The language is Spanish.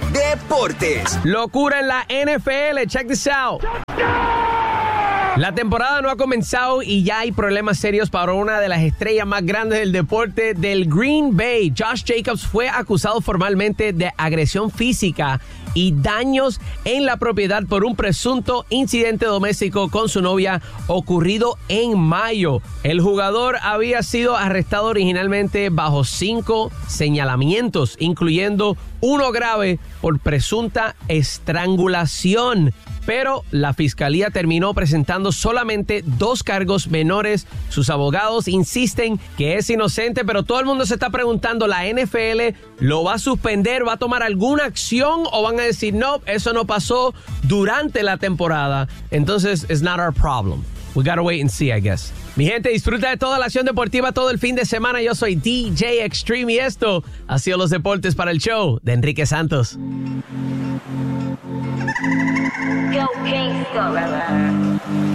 Deportes. Locura en la NFL. Check this out. La temporada no ha comenzado y ya hay problemas serios para una de las estrellas más grandes del deporte del Green Bay. Josh Jacobs fue acusado formalmente de agresión física y daños en la propiedad por un presunto incidente doméstico con su novia ocurrido en mayo. El jugador había sido arrestado originalmente bajo 5 señalamientos, incluyendo uno grave por presunta estrangulación. Pero la fiscalía terminó presentando solamente 2 cargos menores. Sus abogados insisten que es inocente, pero todo el mundo se está preguntando, ¿la NFL lo va a suspender? ¿Va a tomar alguna acción? ¿O van a decir, no, eso no pasó durante la temporada? Entonces, it's not our problem. We gotta wait and see, I guess. Mi gente, disfruta de toda la acción deportiva todo el fin de semana. Yo soy DJ Extreme y esto ha sido los deportes para el show de Enrique Santos. Go Kings, go.